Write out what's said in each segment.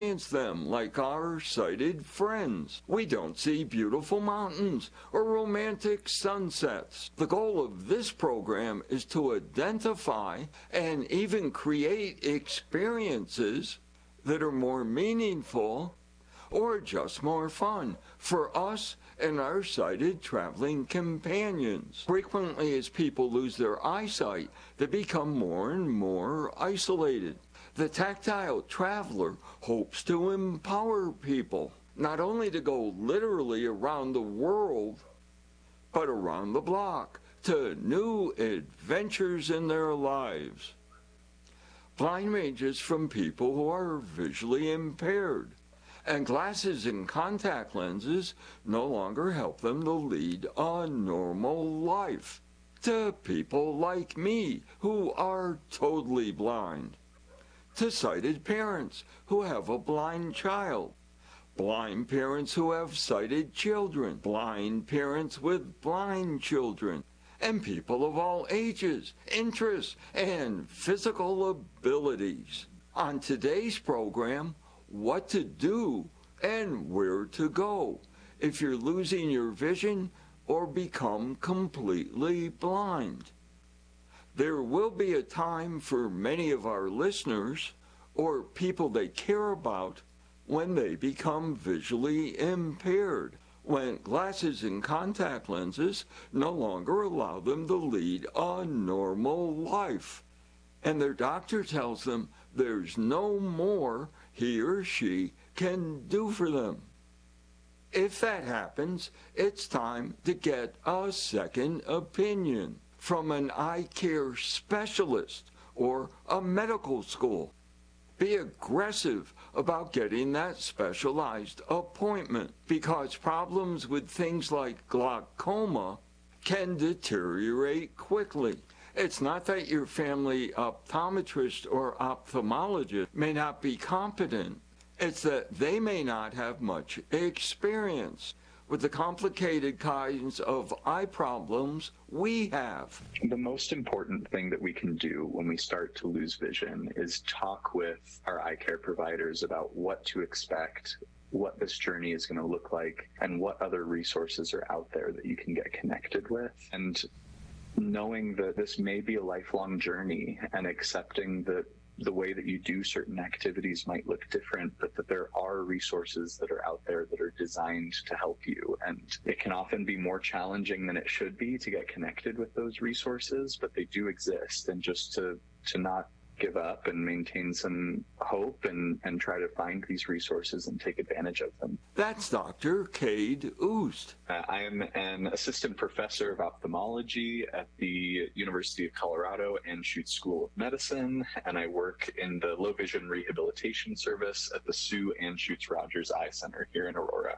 them like our sighted friends. We don't see beautiful mountains or romantic sunsets. The goal of this program is to identify and even create experiences that are more meaningful or just more fun for us and our sighted traveling companions. Frequently, as people lose their eyesight, they become more and more isolated. The tactile traveler hopes to empower people, not only to go literally around the world, but around the block to new adventures in their lives. Blind ranges from people who are visually impaired, and glasses and contact lenses no longer help them to lead a normal life, to people like me who are totally blind, to sighted parents who have a blind child, blind parents who have sighted children, blind parents with blind children, and people of all ages, interests, and physical abilities. On today's program, what to do and where to go if you're losing your vision or become completely blind. There will be a time for many of our listeners or people they care about when they become visually impaired, when glasses and contact lenses no longer allow them to lead a normal life, and their doctor tells them there's no more he or she can do for them. If that happens, it's time to get a second opinion from an eye care specialist or a medical school. Be aggressive about getting that specialized appointment because problems with things like glaucoma can deteriorate quickly. It's not that your family optometrist or ophthalmologist may not be competent. It's that they may not have much experience with the complicated kinds of eye problems we have. The most important thing that we can do when we start to lose vision is talk with our eye care providers about what to expect, what this journey is going to look like, and what other resources are out there that you can get connected with. And knowing that this may be a lifelong journey and accepting that the way that you do certain activities might look different, but that there are resources that are out there that are designed to help you. And it can often be more challenging than it should be to get connected with those resources, but they do exist. And just to not give up and maintain some hope and try to find these resources and take advantage of them. That's Dr. Cade Oost. I am an assistant professor of ophthalmology at the University of Colorado Anschutz School of Medicine, and I work in the low vision rehabilitation service at the Sue Anschutz Rogers Eye Center here in Aurora.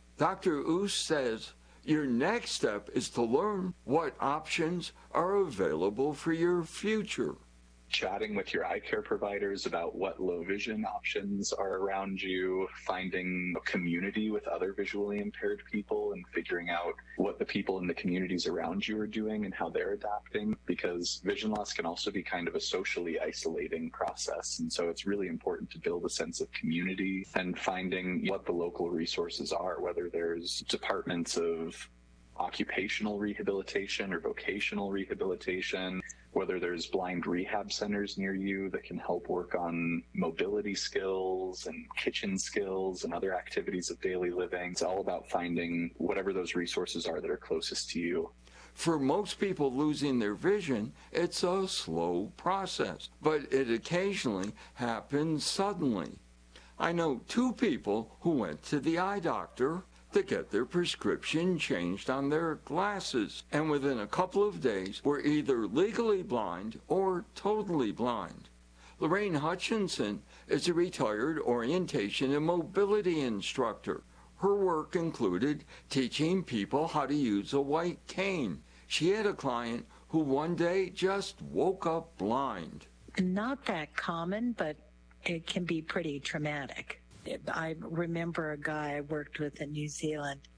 Dr. Oost says your next step is to learn what options are available for your future. Chatting with your eye care providers about what low vision options are around you, finding a community with other visually impaired people and figuring out what the people in the communities around you are doing and how they're adapting, because vision loss can also be kind of a socially isolating process. And so it's really important to build a sense of community and finding what the local resources are, whether there's departments of occupational rehabilitation or vocational rehabilitation, whether there's blind rehab centers near you that can help work on mobility skills and kitchen skills and other activities of daily living. It's all about finding whatever those resources are that are closest to you. For most people losing their vision, it's a slow process, but it occasionally happens suddenly. I know 2 people who went to the eye doctor to get their prescription changed on their glasses, and within a couple of days were either legally blind or totally blind. Lorraine Hutchinson is a retired orientation and mobility instructor. Her work included teaching people how to use a white cane. She had a client who one day just woke up blind. Not that common, but it can be pretty traumatic. I remember a guy I worked with in New Zealand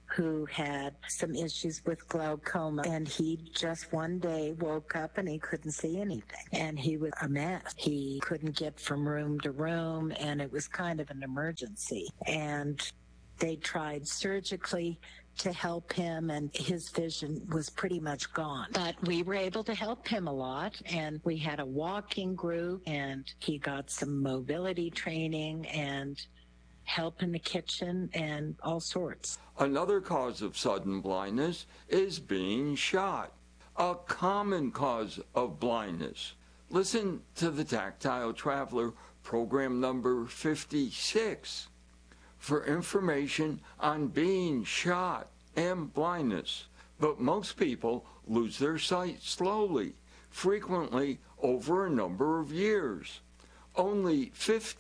who had some issues with glaucoma, and he just one day woke up and he couldn't see anything, and he was a mess. He couldn't get from room to room, and it was kind of an emergency, and they tried surgically to help him, and his vision was pretty much gone. But we were able to help him a lot, and we had a walking group, and he got some mobility training and help in the kitchen and all sorts. Another cause of sudden blindness is being shot, a common cause of blindness. Listen to the Tactile Traveler, program number 56, for information on being shot and blindness. But most people lose their sight slowly, frequently over a number of years. Only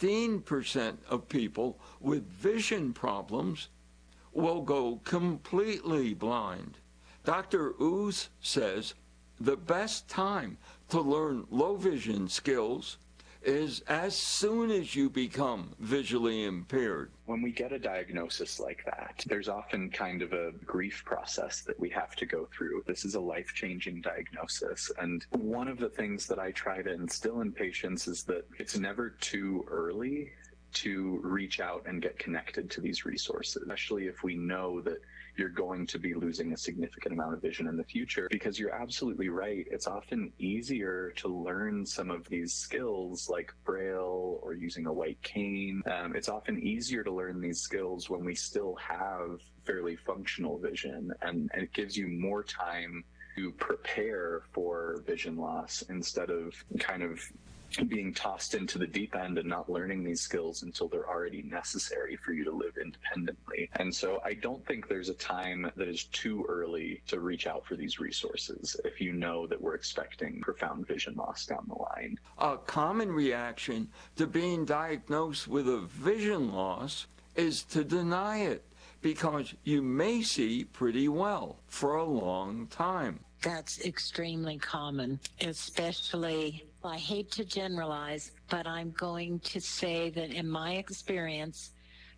15% of people with vision problems will go completely blind. Dr. Ouz says the best time to learn low vision skills is as soon as you become visually impaired. When we get a diagnosis like that, there's often kind of a grief process that we have to go through. This is a life-changing diagnosis. And one of the things that I try to instill in patients is that it's never too early to reach out and get connected to these resources, especially if we know that you're going to be losing a significant amount of vision in the future, because you're absolutely right. It's often easier to learn some of these skills like Braille or using a white cane. It's often easier to learn these skills when we still have fairly functional vision, and it gives you more time to prepare for vision loss instead of kind of being tossed into the deep end and not learning these skills until they're already necessary for you to live independently. And so I don't think there's a time that is too early to reach out for these resources if you know that we're expecting profound vision loss down the line. A common reaction to being diagnosed with a vision loss is to deny it, because you may see pretty well for a long time. That's extremely common, especially, I hate to generalize, but I'm going to say that in my experience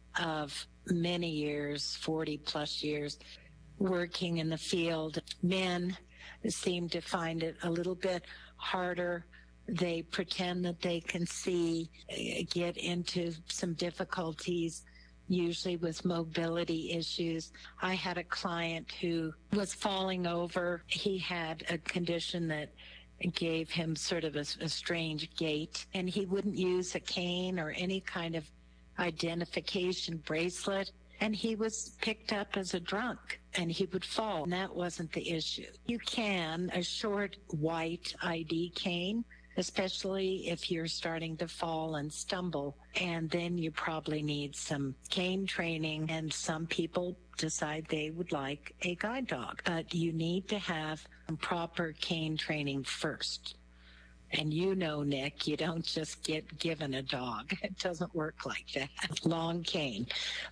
of many years, 40 plus years, working in the field, men seem to find it a little bit harder. They pretend that they can see, get into some difficulties, usually with mobility issues. I had a client who was falling over. He had a condition that gave him sort of a strange gait, and he wouldn't use a cane or any kind of identification bracelet, and he was picked up as a drunk, and he would fall, and that wasn't the issue. You can, a short white ID cane, especially if you're starting to fall and stumble, and then you probably need some cane training, and some people decide they would like a guide dog, but you need to have proper cane training first. And you know, Nick, you don't just get given a dog. It doesn't work like that. Long cane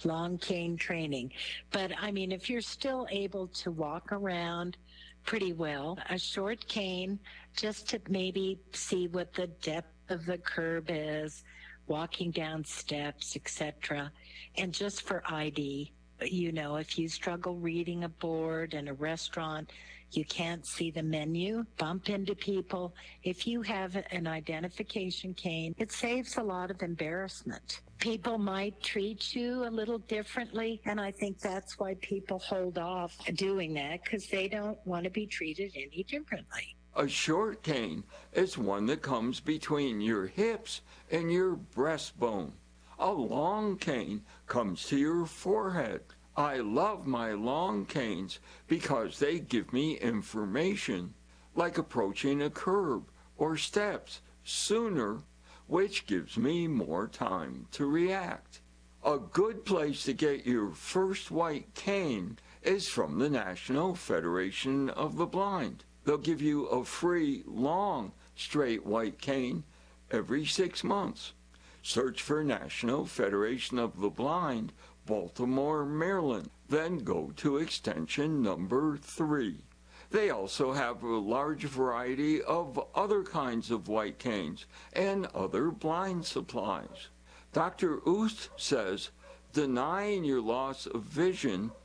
training. But I mean, if you're still able to walk around pretty well, a short cane, just to maybe see what the depth of the curb is, walking down steps, etc. And just for ID, you know, if you struggle reading a board in a restaurant, you can't see the menu, bump into people. If you have an identification cane, it saves a lot of embarrassment. People might treat you a little differently, and I think that's why people hold off doing that, because they don't want to be treated any differently. A short cane is one that comes between your hips and your breastbone. A long cane comes to your forehead. I love my long canes because they give me information, like approaching a curb or steps sooner, which gives me more time to react. A good place to get your first white cane is from the National Federation of the Blind. They'll give you a free, long, straight white cane every 6 months. Search for National Federation of the Blind, Baltimore, Maryland. Then go to extension number 3. They also have a large variety of other kinds of white canes and other blind supplies. Dr. Ouz says denying your loss of vision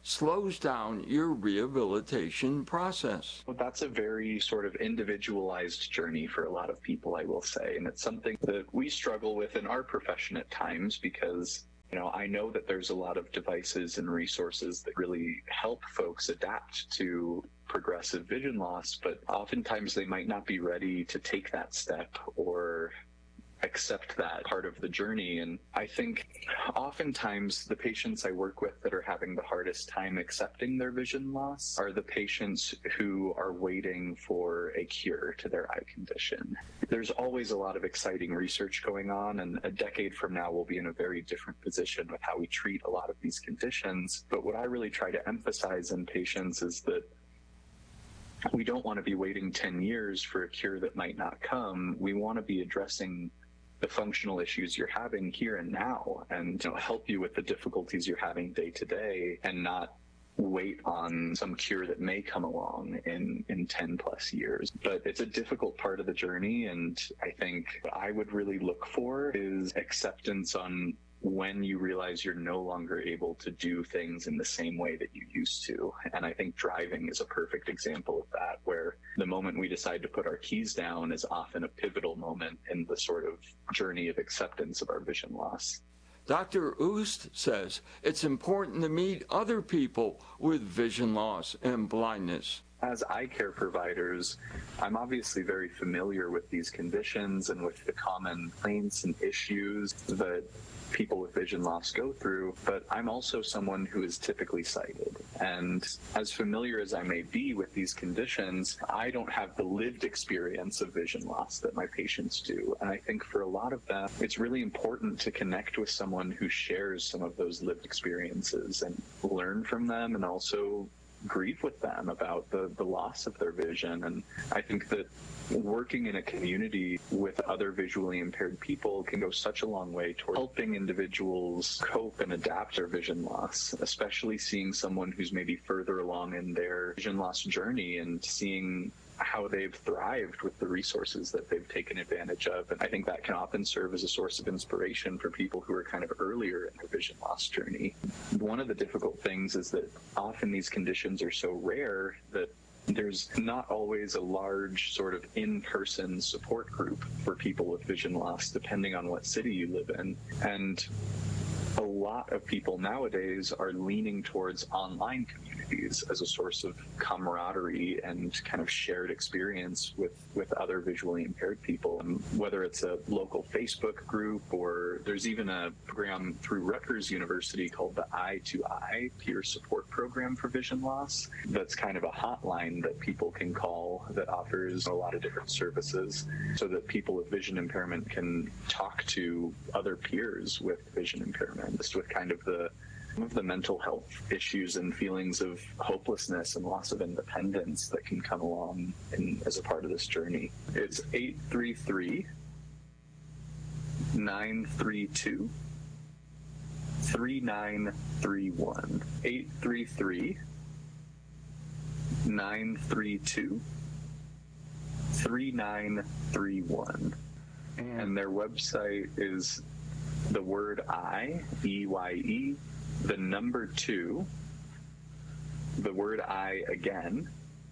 slows down your rehabilitation process. Well, that's a very sort of individualized journey for a lot of people, I will say. And it's something that we struggle with in our profession at times because, I know that there's a lot of devices and resources that really help folks adapt to progressive vision loss, but oftentimes they might not be ready to take that step or accept that part of the journey. And I think oftentimes the patients I work with that are having the hardest time accepting their vision loss are the patients who are waiting for a cure to their eye condition. There's always a lot of exciting research going on, and a decade from now we'll be in a very different position with how we treat a lot of these conditions. But what I really try to emphasize in patients is that we don't want to be waiting 10 years for a cure that might not come. We want to be addressing the functional issues you're having here and now, and help you with the difficulties you're having day to day, and not wait on some cure that may come along in 10 plus years. But it's a difficult part of the journey, and I think what I would really look for is acceptance on when you realize you're no longer able to do things in the same way that you used to. And I think driving is a perfect example of that, where the moment we decide to put our keys down is often a pivotal moment in the sort of journey of acceptance of our vision loss. Dr. Oost says it's important to meet other people with vision loss and blindness. As eye care providers, I'm obviously very familiar with these conditions and with the common complaints and issues that people with vision loss go through, but I'm also someone who is typically sighted. And as familiar as I may be with these conditions, I don't have the lived experience of vision loss that my patients do. And I think for a lot of them, it's really important to connect with someone who shares some of those lived experiences and learn from them, and also grieve with them about the loss of their vision. And I think that working in a community with other visually impaired people can go such a long way toward helping individuals cope and adapt their vision loss, especially seeing someone who's maybe further along in their vision loss journey and seeing how they've thrived with the resources that they've taken advantage of. And I think that can often serve as a source of inspiration for people who are kind of earlier in their vision loss journey. One of the difficult things is that often these conditions are so rare that there's not always a large sort of in-person support group for people with vision loss, depending on what city you live in. And a lot of people nowadays are leaning towards online communities as a source of camaraderie and kind of shared experience with other visually impaired people. And whether it's a local Facebook group, or there's even a program through Rutgers University called the Eye to Eye Peer Support Program for Vision Loss. That's kind of a hotline that people can call that offers a lot of different services so that people with vision impairment can talk to other peers with vision impairment, just with kind of the mental health issues and feelings of hopelessness and loss of independence that can come along as a part of this journey. It's 833-932-3931. 833-932-3931. And their website is the word I, E-Y-E, the number 2, the word I again,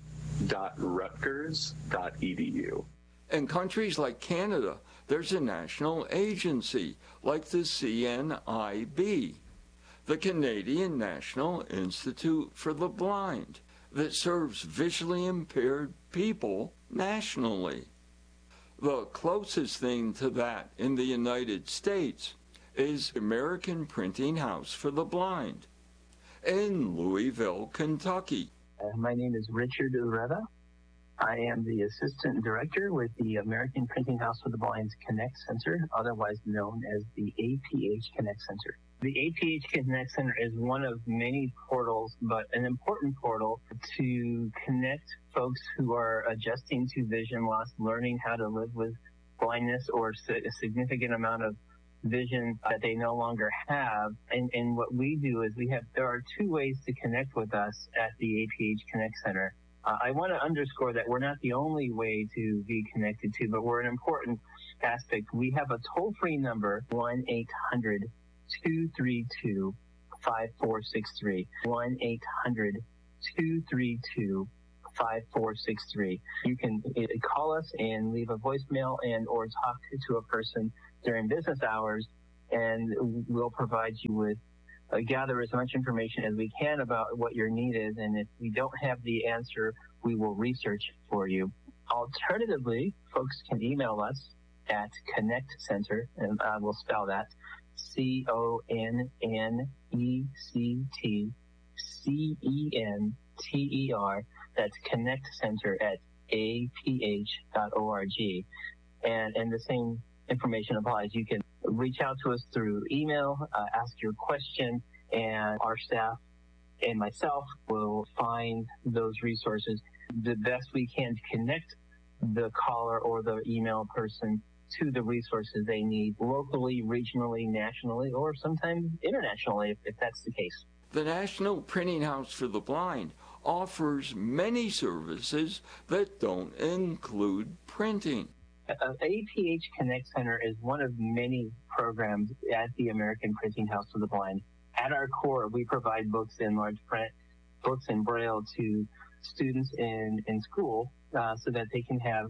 .rutgers.edu. In countries like Canada, there's a national agency like the CNIB, the Canadian National Institute for the Blind, that serves visually impaired people nationally. The closest thing to that in the United States is American Printing House for the Blind in Louisville, Kentucky. My name is Richard Ureta. I am the Assistant Director with the American Printing House for the Blind's Connect Center, otherwise known as the APH Connect Center. The APH Connect Center is one of many portals, but an important portal to connect folks who are adjusting to vision loss, learning how to live with blindness or a significant amount of vision that they no longer have. And what we do is there are 2 ways to connect with us at the APH Connect Center. I want to underscore that we're not the only way to be connected to, but we're an important aspect. We have a toll-free number, 1-800-232-4673. 1-800-232-5463. 1-800-232-5463. You can call us and leave a voicemail and or talk to a person during business hours, and we'll provide you with gather as much information as we can about what your need is, and if we don't have the answer, we will research it for you. Alternatively, folks can email us at Connect Center, and I will spell that CONNECTCENTER. That's Connect Center at aph.org. And the same information applies. You can reach out to us through email, ask your question, and our staff and myself will find those resources the best we can to connect the caller or the email person to the resources they need locally, regionally, nationally, or sometimes internationally if that's the case. The National Printing House for the Blind offers many services that don't include printing. APH Connect Center is one of many programs at the American Printing House for the Blind. At our core, we provide books in large print, books in Braille to students in school so that they can have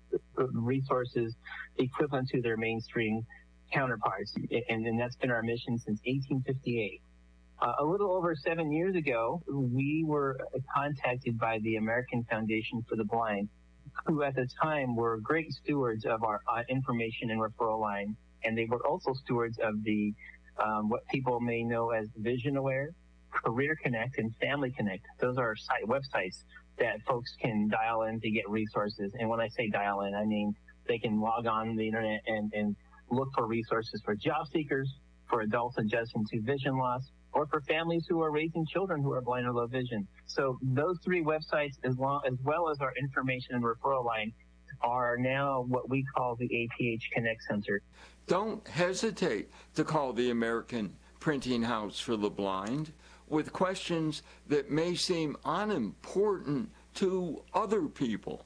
resources equivalent to their mainstream counterparts. And that's been our mission since 1858. A little over 7 years ago, we were contacted by the American Foundation for the Blind, who at the time were great stewards of our information and referral line, and they were also stewards of the what people may know as Vision Aware, Career Connect, and Family Connect. Those are websites that folks can dial in to get resources. And when I say dial in, I mean they can log on the internet and look for resources for job seekers, for adults adjusting to vision loss, or for families who are raising children who are blind or low vision. So those three websites, as well as our information and referral line, are now what we call the APH Connect Center. Don't hesitate to call the American Printing House for the Blind with questions that may seem unimportant to other people.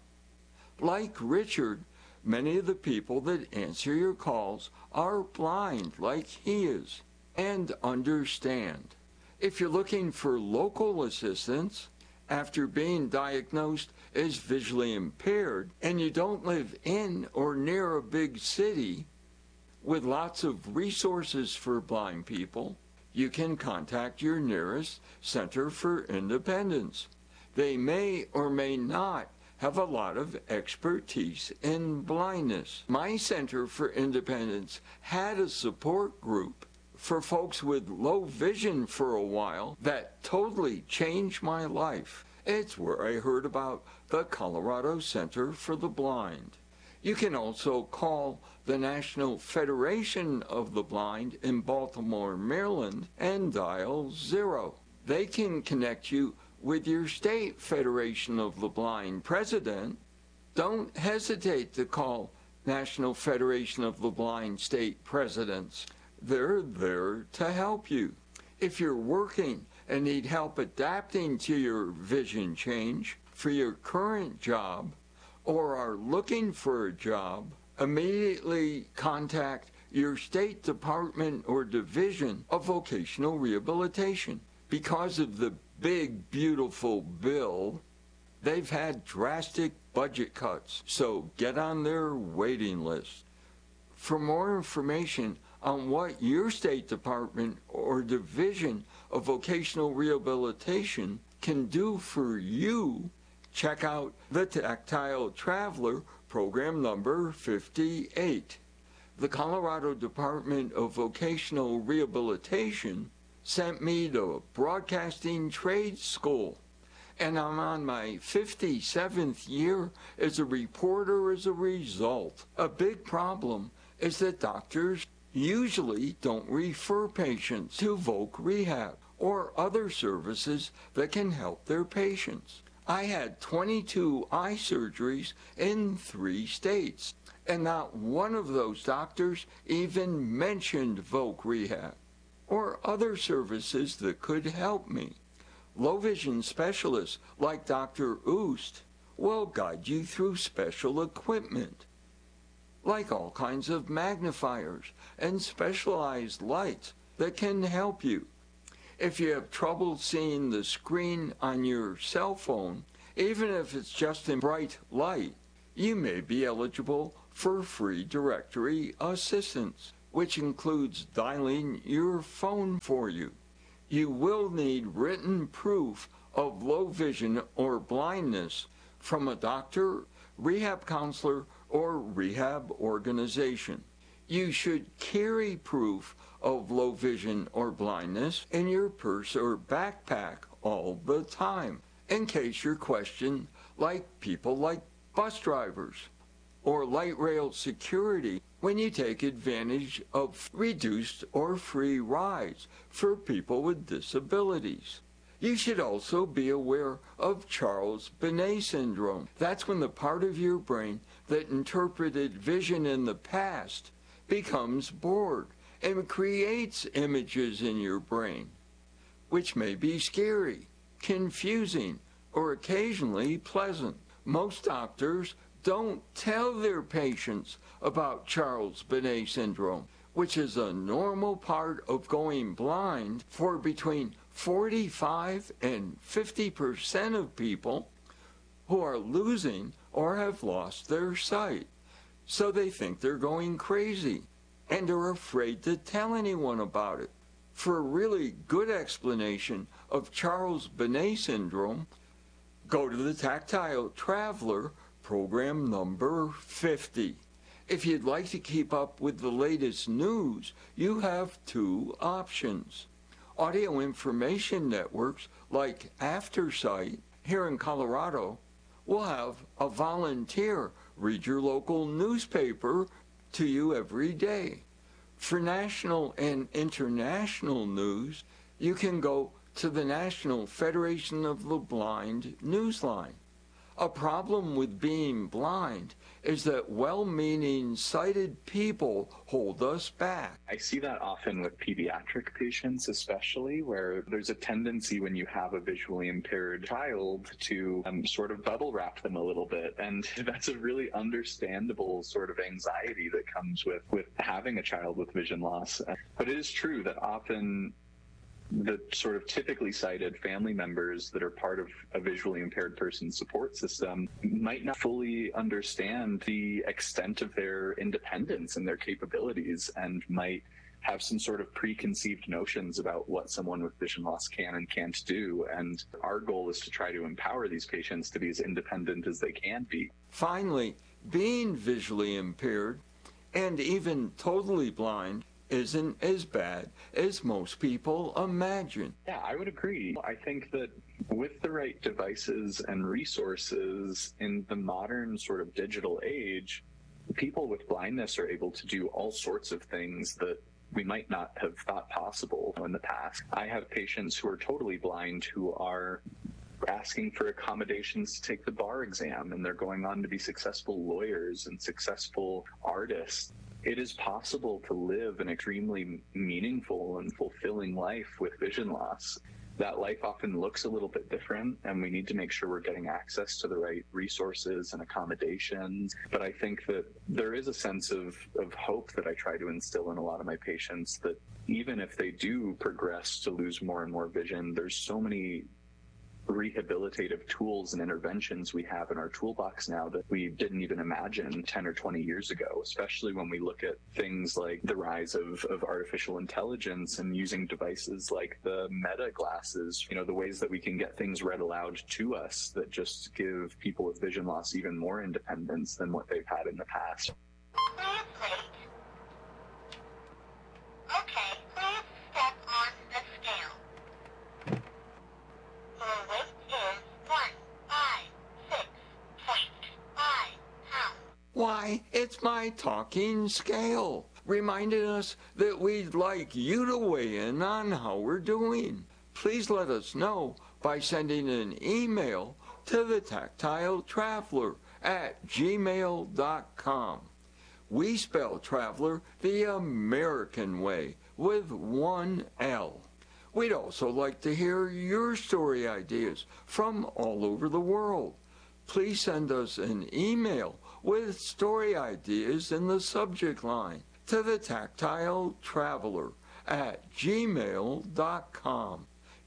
Like Richard, many of the people that answer your calls are blind like he is and understand. If you're looking for local assistance after being diagnosed as visually impaired and you don't live in or near a big city with lots of resources for blind people, you can contact your nearest Center for Independence. They may or may not have a lot of expertise in blindness. My Center for Independence had a support group for folks with low vision for a while that totally changed my life. It's where I heard about the Colorado Center for the Blind. You can also call the National Federation of the Blind in Baltimore, Maryland, and dial 0. They can connect you with your state Federation of the Blind president. Don't hesitate to call National Federation of the Blind state presidents. They're there to help you. If you're working and need help adapting to your vision change for your current job or are looking for a job, immediately contact your state department or division of vocational rehabilitation. Because of the big, beautiful bill, they've had drastic budget cuts, so get on their waiting list. For more information on what your state department or division of vocational rehabilitation can do for you, check out the Tactile Traveler Program number 58. The Colorado Department of Vocational Rehabilitation sent me to Broadcasting Trade School, and I'm on my 57th year as a reporter as a result. A big problem is that doctors usually don't refer patients to Voc Rehab or other services that can help their patients. I had 22 eye surgeries in 3 states, and not one of those doctors even mentioned Voc Rehab or other services that could help me. Low vision specialists like Dr. Oost will guide you through special equipment, like all kinds of magnifiers and specialized lights that can help you. If you have trouble seeing the screen on your cell phone, even if it's just in bright light, you may be eligible for free directory assistance, which includes dialing your phone for you. You will need written proof of low vision or blindness from a doctor, rehab counselor, or rehab organization. You should carry proof of low vision or blindness in your purse or backpack all the time, in case you're questioned like people like bus drivers or light rail security when you take advantage of reduced or free rides for people with disabilities. You should also be aware of Charles-Bonnet syndrome. That's when the part of your brain that interpreted vision in the past becomes bored and creates images in your brain, which may be scary, confusing, or occasionally pleasant. Most doctors don't tell their patients about Charles-Bonnet syndrome, which is a normal part of going blind for between 45 and 50% of people who are losing or have lost their sight. So they think they're going crazy and are afraid to tell anyone about it. For a really good explanation of Charles-Bonnet syndrome, go to the Tactile Traveler program number 50. If you'd like to keep up with the latest news, you have two options. Audio information networks like AfterSight here in Colorado will have a volunteer read your local newspaper to you every day. For national and international news, you can go to the National Federation of the Blind Newsline. A problem with being blind is that well-meaning sighted people hold us back. I see that often with pediatric patients, especially, where there's a tendency when you have a visually impaired child to sort of bubble wrap them a little bit. And that's a really understandable sort of anxiety that comes with having a child with vision loss. But it is true that often the sort of typically sighted family members that are part of a visually impaired person's support system might not fully understand the extent of their independence and their capabilities, and might have some sort of preconceived notions about what someone with vision loss can and can't do. And our goal is to try to empower these patients to be as independent as they can be. Finally, being visually impaired and even totally blind isn't as bad as most people imagine. Yeah, I would agree. I think that with the right devices and resources in the modern sort of digital age, people with blindness are able to do all sorts of things that we might not have thought possible in the past. I have patients who are totally blind who are asking for accommodations to take the bar exam, and they're going on to be successful lawyers and successful artists. It is possible to live an extremely meaningful and fulfilling life with vision loss. That life often looks a little bit different, and we need to make sure we're getting access to the right resources and accommodations. But I think that there is a sense of hope that I try to instill in a lot of my patients, that even if they do progress to lose more and more vision, there's so many rehabilitative tools and interventions we have in our toolbox now that we didn't even imagine 10 or 20 years ago, especially when we look at things like the rise of artificial intelligence and using devices like the Meta glasses, the ways that we can get things read aloud to us that just give people with vision loss even more independence than what they've had in the past. Why, it's my talking scale, reminding us that we'd like you to weigh in on how we're doing. Please let us know by sending an email to the Tactile Traveler at gmail.com. We spell Traveler the American way with one L. We'd also like to hear your story ideas from all over the world. Please send us an email with story ideas in the subject line to the Tactile Traveler at gmail.com.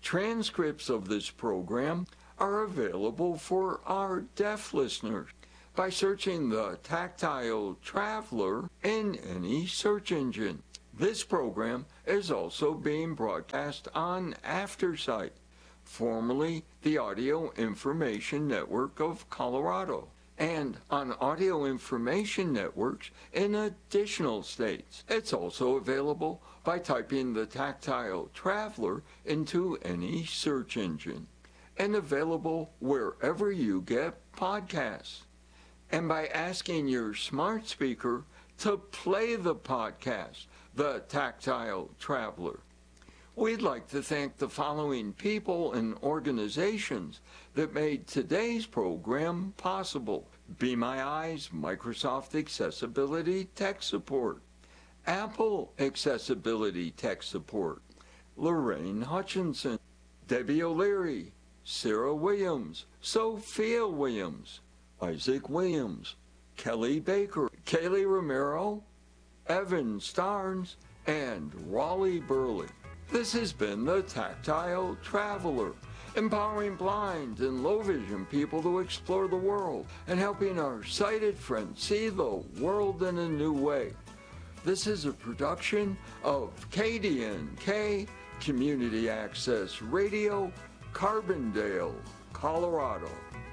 Transcripts of this program are available for our deaf listeners by searching the Tactile Traveler in any search engine. This program is also being broadcast on AfterSight, formerly the Audio Information Network of Colorado, and on audio information networks in additional states. It's also available by typing the Tactile Traveler into any search engine, and available wherever you get podcasts, and by asking your smart speaker to play the podcast, The Tactile Traveler. We'd like to thank the following people and organizations that made today's program possible: Be My Eyes Microsoft Accessibility Tech Support, Apple Accessibility Tech Support, Lorraine Hutchinson, Debbie O'Leary, Sarah Williams, Sophia Williams, Isaac Williams, Kelly Baker, Kaylee Romero, Evan Starnes, and Raleigh Burley. This has been the Tactile Traveler, empowering blind and low vision people to explore the world and helping our sighted friends see the world in a new way. This is a production of KDNK Community Access Radio, Carbondale, Colorado.